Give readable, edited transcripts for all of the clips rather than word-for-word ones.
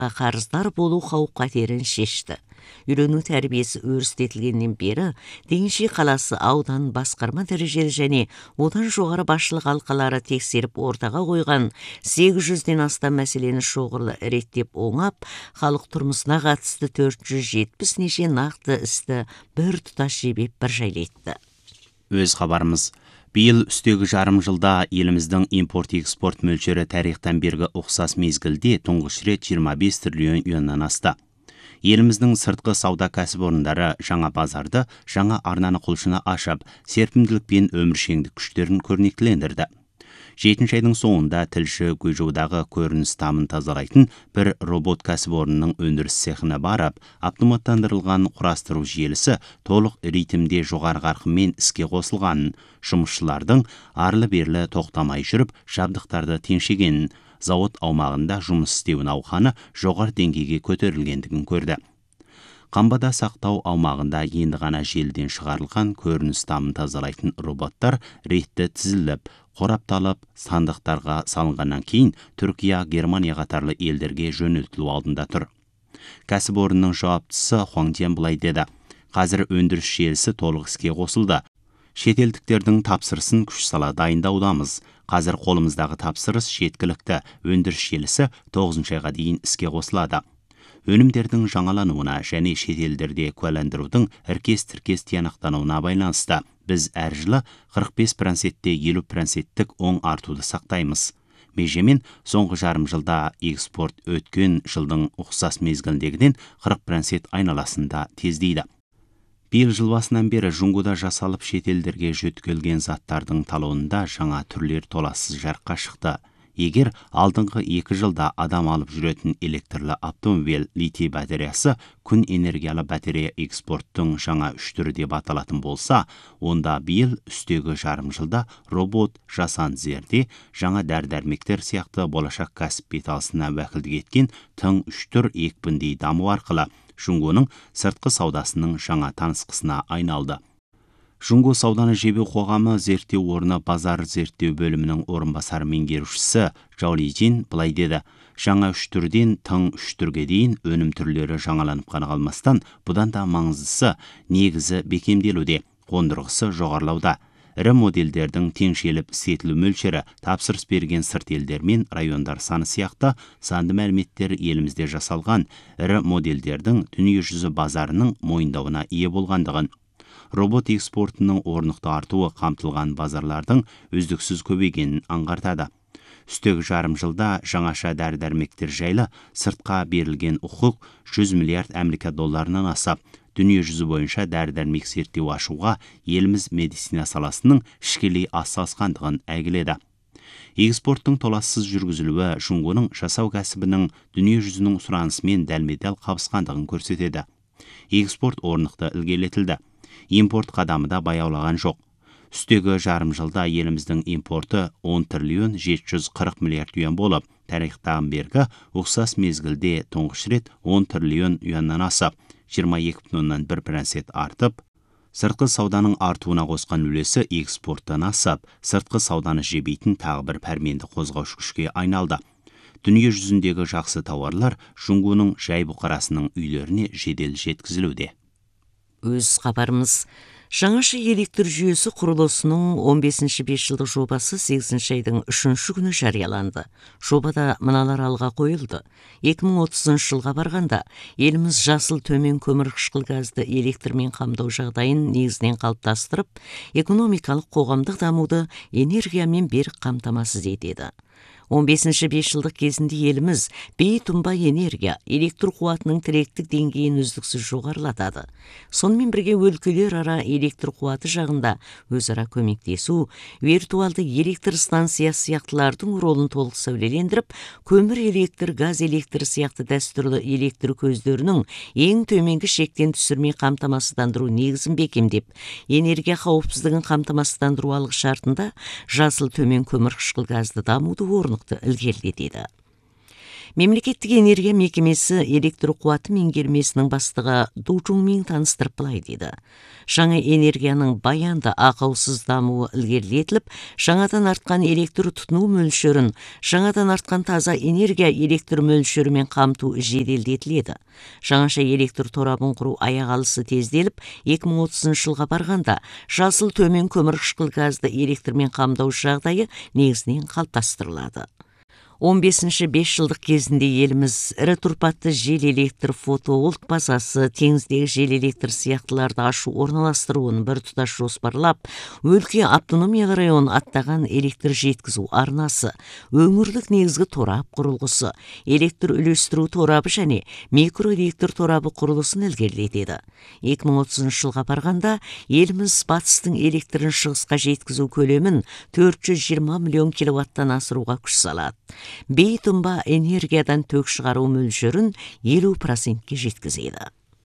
қарыздар болу қауіп-қатерін шешті. Үйрену тәрбиесі өрістетілгеннен бері Деңшей қаласы аудан басқарма дәрежелі және одан жоғары басшылық алқалары тексеріп ортаға қойған 800-ден астам мәселені шоғырлы реттеп оңап, халық тұрмысына қатысты 470 неше нақты істі бір тұтас жебеп бір жайлетті. Өз хабарымыз. Биыл үстегі жарым жылда еліміздің импорт-экспорт мөлшері тарихтан бергі ұқсас мезгілде тұңғыш рет 25 триллион юаннан асты. Еліміздің сыртқы сауда кәсіпорындары жаңа базарды, жаңа арнаны құлшына ашып, серпімділікпен өміршеңдік күштерін көрнектілендірді. 7 айдың соңында тілші Гуйжоудағы көрініс тамын тазалайтын бір робот кәсіпорынның өндіріс цехына барып, автоматтандырылған құрастыру желісі толық ритмде жоғары қарқынмен іске қосылғанын, жұмысшылардың арлы-берлі тоқтамай жүріп, жабдықтарды теңшегенін, зауыт аумағында жұмыс істеу науқаны жоғары деңгейге көтерілгендігін көрді. Қамбада сақтау аумағында енді ғана желіден шығарылған көрініс тамын тазалайтын роботтар ретті тізіліп, қорапталып, сандықтарға салынғаннан кейін Түркия, Германия қатарлы елдерге жөнелтілу алдында тұр. Кәсіпорынның жауаптысы Хуаңден былай деді: қазір өндіріс желісі толық іске қосылды. Шетелдіктердің тапсырысын күш сала дайындаудамыз. Қазір қолымыздағы тапсырыс жеткілікті. Өндіріс желісі 9 айға дейін іске қосылады. Өнімдердің жаңалануына және шетелдерде куәландырудың іркес-тіркес тиянақтануына байланысты біз әр жылы 45%-те 50%-тік оң артуды сақтаймыз. Межемен соңғы жарым жылда экспорт өткен жылдың ұқсас мезгілдегіден 40% айналасында тездейді. Биыл жыл басынан бері Жунгуда жасалып шетелдерге жөткелген заттардың талонында жаңа түрлер толассыз жарыққа шықты. Егер алдыңғы 2 жылда адам алып жүретін электрлі автомобиль литий батареясы күн энергиялы батарея экспорттың жаңа 3 түрі деп аталатын болса, онда биыл үстегі жарым жылда робот, жасанды зерде, жаңа дәрі-дәрмектер сияқты болашақ кәсіп беталысына уәкілдік еткен тың 3 түр екпіндей даму арқылы Жунгоның сыртқы саудасының жаңа танысқысына айналды. Жунго сауданы жебе қоғамы зерттеу орны базар зерттеу бөлімінің орынбасар меңгерушісі Жау Лижин былай деді: жаңа 3 түрден тың 3 түрге дейін өнім түрлері жаңаланып қана қалмастан, бұдан да маңыздысы негізі бекемделуде, қондырғысы жоғарылауда. Ірі модельдердің теңшеліп істетілу мөлшері, тапсырыс берген сырт елдер мен райондар саны сияқты санды мәліметтер елімізде жасалған ірі модельдердің дүниежүзі базарының мойындауына ие болғандығын, робот экспортының орнықты артуы қамтылған базарлардың үздіксіз көбейгенін аңғартады. Үстегі жарым жылда жаңаша дәрі-дәрмектер жайлы сыртқа берілген құқық 100 миллиард Америка долларынан асып, дүниежүзі бойынша дәрі-дәрмек зерттеу ашуға еліміз медицина саласының ішкелей атсалысқандығын әйгіледі. Экспорттың толассыз жүргізілуі Жунгоның жасау кәсібінің дүниежүзінің сұранысымен дәлме-дәл қабысқандығын көрсетеді. Экспорт орнықты ілгерілетілді. Импорт қадамы да баяулаған жоқ. Үстегі жарым жылда еліміздің импорты 10 триллион 740 миллиард юан болып, тарихтан бергі ұқсас мезгілде тұңғыш рет 10 триллион юаннан асып, 22,1% артып, сыртқы сауданың артуына қосқан үлесі экспорттан асып, сыртқы сауданы жебейтін тағы бір пәрменді қозғаушы күшке айналды. Дүние жүзіндегі жақсы тауарлар Жунгоның жай бұқарасының үйлеріне жедел жеткізілуде. Өз хабарымыз. Жаңаша электр жүйесі құрылысының 15-ші 5 жылдық жобасы 8 айдың 3 күні жарияланды. Жобада мыналар алға қойылды. 2030 жылға барғанда еліміз жасыл төмен көмірқышқыл газды электрмен қамтау жағдайын негізінен қалыптастырып, экономикалық қоғамдық дамуды энергиямен берік қамтамасыз етеді. 15-ші 5 жылдық кезінде еліміз бейтұнба энергия, электр қуатының тіректік деңгейін үздіксіз жоғарылатады. Сонымен бірге өлкелер ара электр қуаты жағында өзара көмектесу, виртуалды электр станциясы сияқтылардың ролын толық сәулелендіріп, көмір электр, газ электр сияқты дәстүрлі электр көздерінің ең төменгі шектен түсірмей қамтамасыздандыру негізін бекемдеп, энергия қауіпсіздігін қамтамасыздандыру алғы шартында жасыл төмен көмірқышқыл газды дамуды орнықты ілгерілетеді. Мемлекеттік энергия мекемесі электр қуаты меңгермесінің бастығы Ду Чжунмин таныстырып былай дейді. Жаңа энергияның баянды ақаусыз дамуы ілгерілетіліп, жаңадан артқан электр тұтыну мөлшерін жаңадан артқан таза энергия электр мөлшерімен қамту жеделдетіледі. Жаңаша электр торабын құру аяқ алысы тезделіп, 2030 жылға барғанда жасыл төмен көмірқышқыл газды электрмен қамдау жағдайы негізінен қалыптастырылады. 15-ші 5 жылдық кезінде еліміз ірі тұрпатты жел электр фотоволт базасы, теңіздегі жел электр сияқтыларды ашу орналастыруын біртұтас жоспарлап, өлке автономиялы район аттаған электр жеткізу арнасы, өңірлік негізгі торап құрылғысы, электр үлестіру торабы және микроэлектр торабы құрылысын ілгерілетеді. 2030 жылға барғанда еліміз батыстың электрін шығысқа жеткізу көлемін 420 миллион киловаттан асыруға күш салады. Бейтұнба энергиядан төк шығару мөлшерін 50%-ке жеткізеді.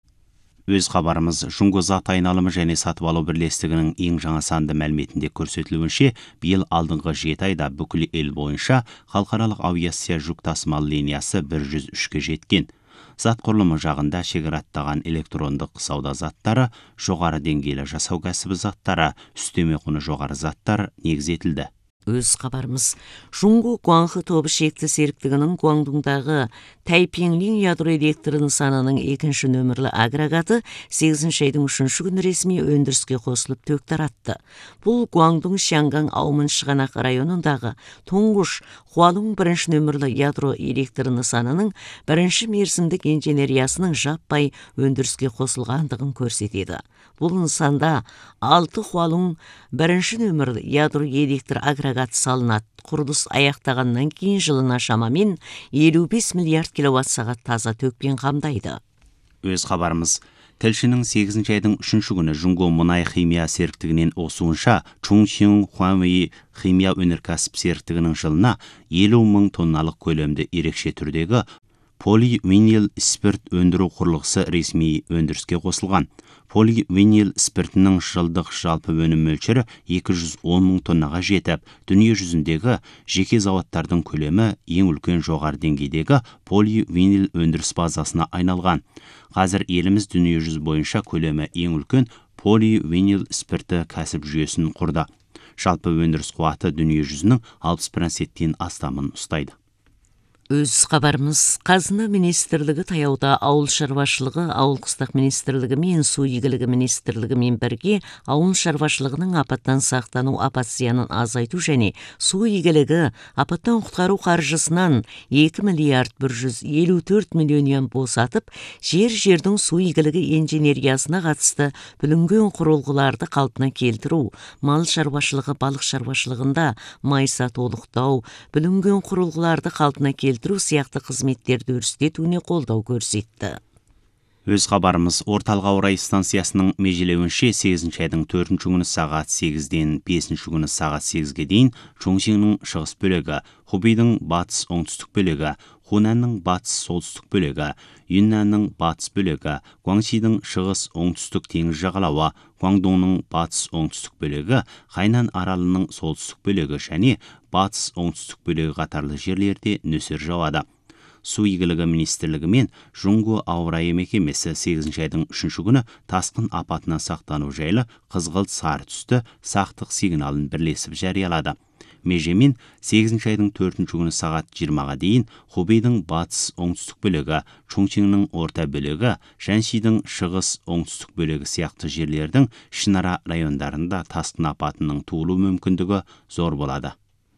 Өз хабарымыз Жұңго зат айналымы және сатып алу бірлестігінің ең жаңа санды мәліметінде көрсетілуінше, биыл алдыңғы 7 айда бүкіл ел бойынша халықаралық авиация жүк тасымалы линиясы 103-ке жеткен. Зат құрылымы жағында шекараттаған электрондық сауда заттары, жоғары деңгейлі жасау кәсібі заттары, үстеме құны жоғары заттар негізетілді. Өз хабарымыз Жұңго Гуанхы тобы шекті серіктігінің Гуандундағы Тайпинлин ядро электр нысанының 2-ші нөмірлі агрегаты 8-ші айдың 3-ші күні ресми өндіріске қосылып төк таратты. Бұл Гуандун Шянган Аумын шығанақ районындағы тұңғыш Хуалун 1-ші нөмірлі ядро электр нысанының 1-ші мерзімдік инженериясының жаппай өндіріске қосылғандығын көрсетеді. Бұл нысанда 6 Хуалун 1-ші нөмірлі ядро электр агрегат салынады. Құрылыс аяқтағаннан кейін жылына шамамен 55 миллиард киловатт сағат таза төкпен қамдайды. Өз хабарымыз тілшінің 8-ші айдың 3-ші күні Жұңго мұнай химия серіктігінен осуынша Чунсин Хуанвей химия өнеркәсіп серіктігінің жылына 50 мың тонналық көлемді ерекше түрдегі поливинил спирт өндіру құрылғысы ресми өндіріске қосылған. Поливинил спиртінің жылдық жалпы өнім мөлшері 210 мың тоннаға жетіп, дүние жүзіндегі жеке зауыттардың көлемі ең үлкен жоғары деңгейдегі поливинил өндіріс базасына айналған. Қазір еліміз дүние жүзі бойынша көлемі ең үлкен поливинил спирті кәсіп жүйесін құрды. Жалпы өндіріс қуаты дүние жүзінің 60%-тен астамын ұстайды. Өз хабарымыз Қазына министрлігі таяуда ауыл шаруашылығы, ауыл қыстақ министрлігі мен су игілігі министрлігімен бірге ауыл шаруашылығының апаттан сақтану апат зиянын азайту және су игілігі апаттан құтқару қаржысынан 2 миллиард 154 миллион босатып, жердің су игілігі инженериясына қатысты бүлінген құрылғыларды қалпына келтіру, мал шаруашылығы, балық шаруашылығында майса толықтау, бүлінген құрылғыларды қалпына келтіру сияқты қызметтерді өрістетуіне қолдау көрсетті. Өз хабарымыз орталық ауа райы станциясының межелеуінше 8-ші айдың 4-ші күні сағат 8-ден 5-ші күні сағат 8-ге дейін Чоңсиннің шығыс бөлігі, Хубейдің батыс оңтүстік бөлігі, Хунанның батыс солтүстік бөлігі, Юннанның батыс бөлігі, Гуаңсидің шығыс оңтүстік теңіз жағалауы, Гуаңдоңның батыс оңтүстік бөлігі, Хайнан аралының солтүстік бөлігі және батыс оңтүстік бөлігі қатарлы жерлерде нөсер жауады. Су игілігі министрлігі мен Жұңго ауа райы мекемесі 8-ші айдың 3-ші күні тасқын апатынан сақтану жайлы қызғылт сары түсті сақтық сигналын бірлесіп жариялады. Межемен 8-ші айдың 4-ші күні сағат 20-ға дейін Хубейдің батыс оңтүстік бөлігі, Чоңсиннің орта бөлігі, Шаншидің шығыс оңтүстік бөлігі сияқты жерлердің ішінара райондарында тасқын апатының туылу мүмкіндігі зор болады.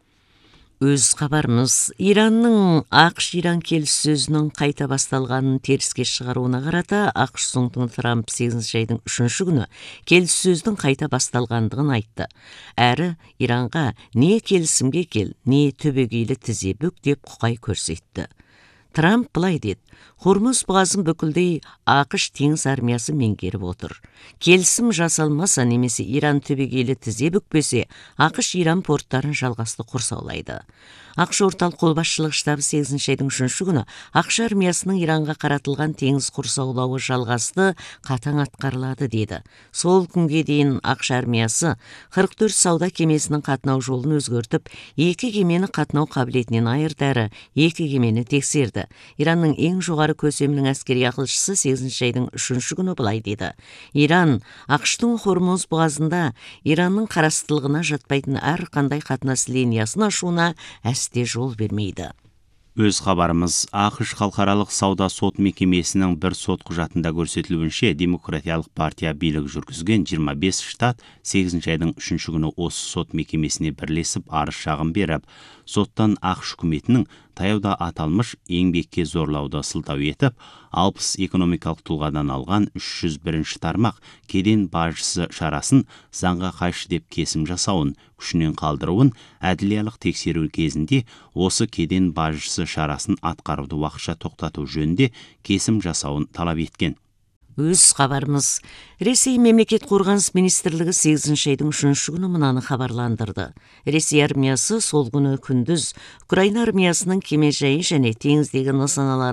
Өз хабарымыз Иранның ақш-Иран келіссөзінің қайта басталғанын теріске шығаруына қарата ақш-Соңтың Трамп 8-ші айдың 3-ші күні келіссөздің қайта басталғандығын айтты. Әрі Иранға не келісімге кел, не түбегейлі тізе бүк деп құқай көрсетті. Трамп былай деді: Хормуз бұғазын бүкілдей ақш теңіз армиясы меңгеріп отыр. Келісім жасалмаса немесе Иран түбегейлі тізе бүкпесе, ақш Иран порттарын жалғасты құрсаулайды. АКШ орталық қолбасшылық штабы 8 айдың 3 күні АКШ армиясының Иранға қаратылған теңіз құрсаулауы жалғасты, қатаң атқарылады деді. Сол күнге дейін АКШ армиясы 44 сауда кемесінің қатынау жолын өзгертіп, 2 кемені қатынау қабілетінен айырды әрі 2 кемені тексерді. Иранның ең жоғары көсемінің әскери ақылшысы 8 айдың 3 күні былай деді. Иран АКШтың Хормуз бұғазында Иранның қарастылығына жатпайтын әр қандай қатынас линиясын ашуына әсте жол бермейді. Өз хабарымыз АКШ халықаралық сауда сот мекемесінің бір сот құжатында көрсетілуінше, Демократиялық партия билік жүргізген 25 штат 8 айдың 3 күні осы сот мекемесіне бірлесіп арыз шағым беріп, соттан АКШ үкіметінің таяуда аталмыш еңбекке зорлауды сылтау етіп, 60 экономикалық тұлғадан алған 301 тармақ кеден бажысы шарасын заңға қайшы деп кесім жасауын, күшінен қалдыруын, әділиялық тексеру кезінде осы кеден бажысы шарасын атқаруды уақытша тоқтату жөнінде кесім жасауын талап еткен. Өз хабарымыз. Ресей мемлекет қорғаныс министрлігі 8 айдың 3 күні мынаны хабарландырды. Ресей армиясы сол күні күндіз Украина армиясының кемежайы және теңіздегі нысаналары